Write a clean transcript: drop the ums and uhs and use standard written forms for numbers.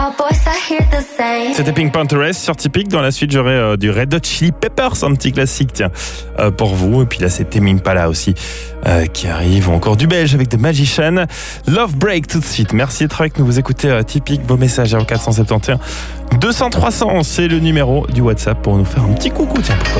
C'était Pink Pantheress sur Typique. Dans la suite, j'aurai du Red Hot Chili Peppers, un petit classique, tiens, pour vous. Et puis là, c'est Tame Impala aussi qui arrive, ou encore du belge avec The Magician. Love Break tout de suite. Merci d'être avec nous. Vous écoutez Typique. Vos messages 0471 200 300, c'est le numéro du WhatsApp pour nous faire un petit coucou. Tiens, pourquoi